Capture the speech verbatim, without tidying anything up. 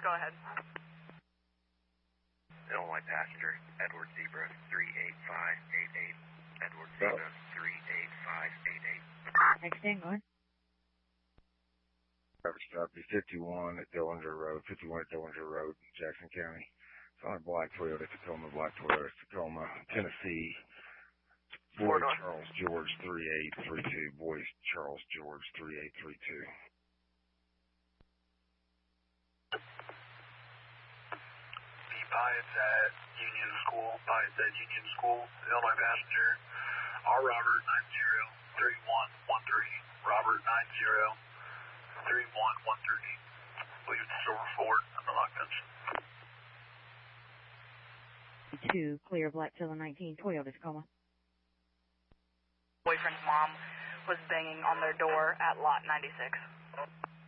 go ahead. Illinois passenger, Edward Zebra, three eight five eight eight. Edward Zebra, three eight five eight eight. Next thing, go ahead. Average copy, fifty-one at Dillinger Road, fifty-one at Dillinger Road, Jackson County. It's on a black Toyota Tacoma, black Toyota Tacoma, Tennessee. Boy Charles George, three eight three two. Boy Charles George, three eight three two. Pies at Union School, Pies at Union School, Illinois passenger, R. Robert nine zero three one one three, Robert nine zero three one one three, leave the Silver Ford on the lock fence. Two, clear black Tiller nineteen, Toyota Tacoma. Boyfriend's mom was banging on their door at lot ninety-six.